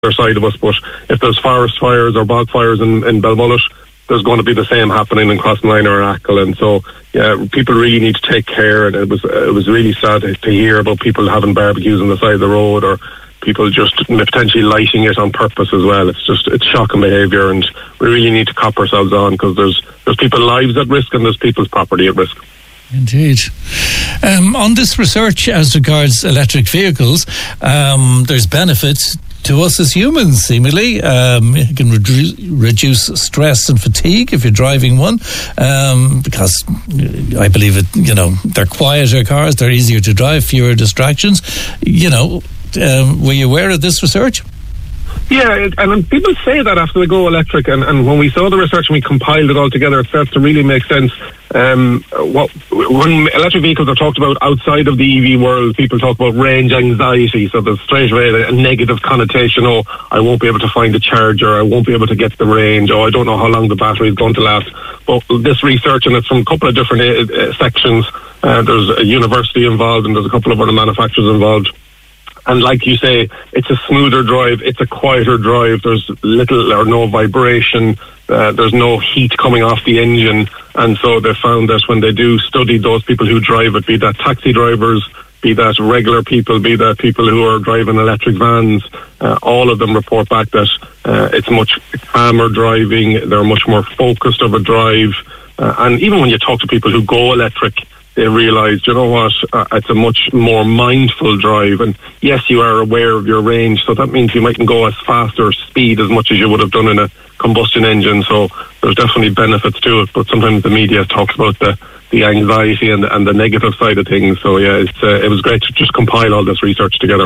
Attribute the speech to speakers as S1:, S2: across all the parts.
S1: other side of us, but if there's forest fires or bog fires in Belmullet, there's going to be the same happening in Crossmine or Achill. And so, yeah, people really need to take care. And it was really sad to hear about people having barbecues on the side of the road, or people just potentially lighting it on purpose as well. It's shocking behaviour, and we really need to cop ourselves on, because there's people's lives at risk and there's people's property at risk.
S2: Indeed. On this research as regards electric vehicles, there's benefits to us as humans, seemingly. It can reduce stress and fatigue if you're driving one, because I believe they're quieter cars, they're easier to drive, fewer distractions. Were you aware of this research?
S1: Yeah, and people say that after they go electric, and when we saw the research and we compiled it all together, it starts to really make sense. When electric vehicles are talked about outside of the EV world, people talk about range anxiety, so there's straight away a negative connotation. Oh, I won't be able to find a charger, I won't be able to get the range, I don't know how long the battery is going to last. But this research, and it's from a couple of different sections, there's a university involved and there's a couple of other manufacturers involved. And like you say, it's a smoother drive, it's a quieter drive, there's little or no vibration, there's no heat coming off the engine. And so they found that when they do study those people who drive it, be that taxi drivers, be that regular people, be that people who are driving electric vans, all of them report back that it's much calmer driving, they're much more focused of a drive. And even when you talk to people who go electric, they realise, you know what, it's a much more mindful drive. And yes, you are aware of your range, so that means you mightn't go as fast or speed as much as you would have done in a combustion engine. So there's definitely benefits to it, but sometimes the media talks about the anxiety and the negative side of things. So yeah, it was great to just compile all this research together.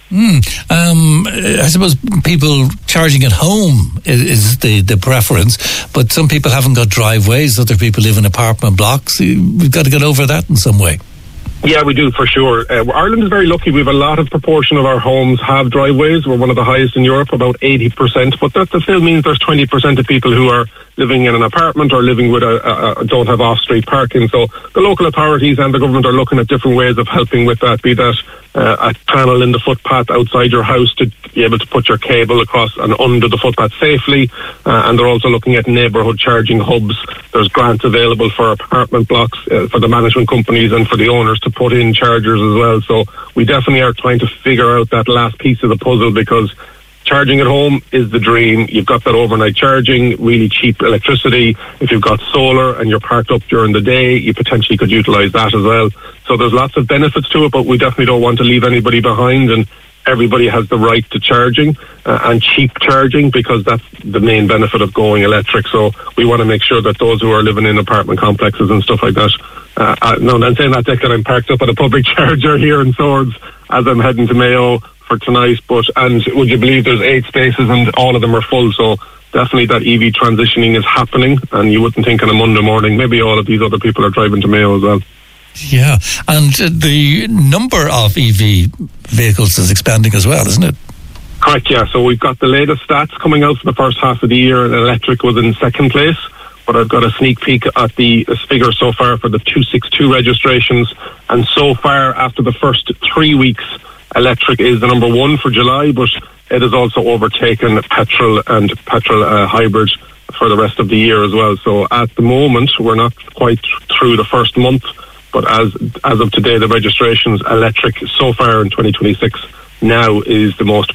S2: I suppose people charging at home is the preference, but some people haven't got driveways, other people live in apartment blocks. We've got to get over that in some way.
S1: Yeah, we do, for sure. Ireland is very lucky. We have a lot of proportion of our homes have driveways. We're one of the highest in Europe, about 80%. But that still means there's 20% of people who are living in an apartment or living with don't have off-street parking. So the local authorities and the government are looking at different ways of helping with that, be that a panel in the footpath outside your house to be able to put your cable across and under the footpath safely. And they're also looking at neighbourhood charging hubs. There's grants available for apartment blocks, for the management companies and for the owners to put in chargers as well. So we definitely are trying to figure out that last piece of the puzzle, because charging at home is the dream. You've got that overnight charging, really cheap electricity. If you've got solar and you're parked up during the day, you potentially could utilise that as well. So there's lots of benefits to it, but we definitely don't want to leave anybody behind, and everybody has the right to charging and cheap charging, because that's the main benefit of going electric. So we want to make sure that those who are living in apartment complexes and stuff like that, no, I'm saying that, Declan, I'm parked up at a public charger here in Swords as I'm heading to Mayo for tonight, and would you believe there's 8 spaces and all of them are full. So definitely that EV transitioning is happening, and you wouldn't think on a Monday morning maybe all of these other people are driving to Mayo as well.
S2: Yeah, and the number of EV vehicles is expanding as well, isn't it?
S1: Correct, yeah. So we've got the latest stats coming out for the first half of the year, and electric was in second place. But I've got a sneak peek at the figure so far for the 262 registrations. And so far, after the first 3 weeks, electric is the number one for July, but it has also overtaken petrol and petrol hybrid for the rest of the year as well. So at the moment, we're not quite through the first month, but as of today, the registrations, electric so far in 2026 now is the most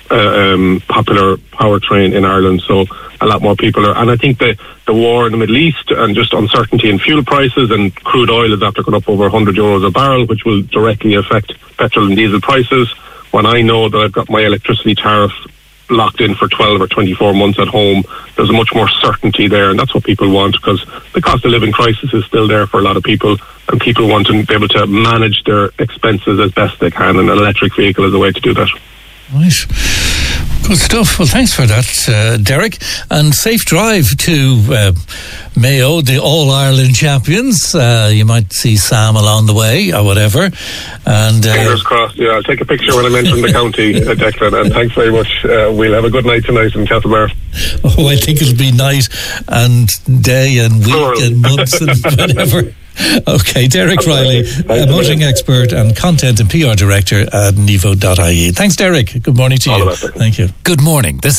S1: popular powertrain in Ireland. So a lot more people are, and I think the war in the Middle East and just uncertainty in fuel prices, and crude oil is after going up over €100 a barrel, which will directly affect petrol and diesel prices. When I know that I've got my electricity tariff locked in for 12 or 24 months at home, there's much more certainty there, and that's what people want, because the cost of living crisis is still there for a lot of people, and people want to be able to manage their expenses as best they can, and an electric vehicle is a way to do that.
S2: Right. Good stuff. Well, thanks for that, Derek, and safe drive to Mayo, the All-Ireland champions. You might see Sam along the way or whatever. And
S1: fingers crossed. Yeah, I'll take a picture when I mention the county, Declan, and thanks very much. We'll have a good night tonight in Castlebar.
S2: Oh, I think it'll be night and day and week and months and whatever. Okay, Derek Riley, a motoring expert and content and PR director at Nevo.ie. Thanks, Derek. Good morning to you.
S1: All the best.
S2: Thank you.
S3: Good morning. This